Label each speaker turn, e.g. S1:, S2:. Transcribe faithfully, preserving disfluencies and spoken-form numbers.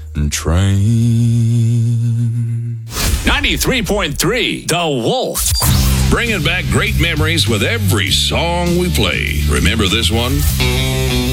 S1: train.
S2: ninety-three point three, The Wolf. Bringing back great memories with every song we play. Remember this one?